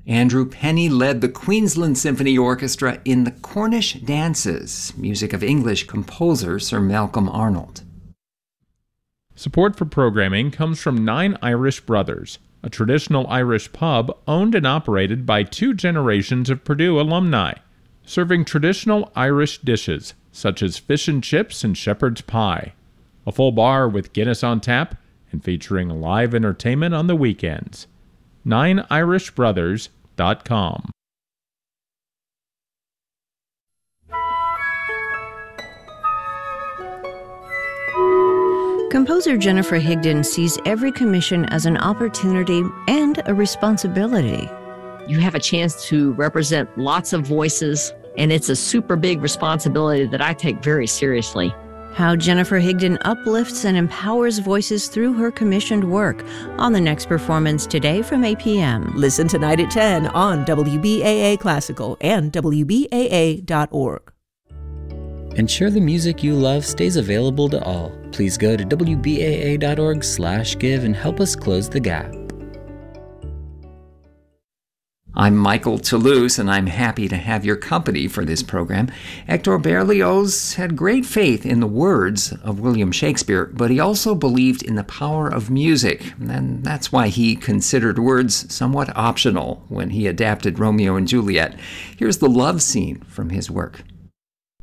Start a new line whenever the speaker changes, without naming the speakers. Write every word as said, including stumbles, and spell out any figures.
Andrew Penny led the Queensland Symphony Orchestra in the Cornish Dances, music of English composer Sir Malcolm Arnold.
Support for programming comes from Nine Irish Brothers, a traditional Irish pub owned and operated by two generations of Purdue alumni, serving traditional Irish dishes such as fish and chips and shepherd's pie. A full bar with Guinness on tap and featuring live entertainment on the weekends. nine irish brothers dot com.
Composer Jennifer Higdon sees every commission as an opportunity and a responsibility.
You have a chance to represent lots of voices, and it's a super big responsibility that I take very seriously.
How Jennifer Higdon uplifts and empowers voices through her commissioned work on the next performance today from eight p.m.
Listen tonight at ten on W B A A Classical and W B A A dot org.
Ensure the music you love stays available to all. Please go to W B A A dot org slash give and help us close the gap.
I'm Michael Toulouse, and I'm happy to have your company for this program. Hector Berlioz had great faith in the words of William Shakespeare, but he also believed in the power of music, and that's why he considered words somewhat optional when he adapted Romeo and Juliet. Here's the love scene from his work.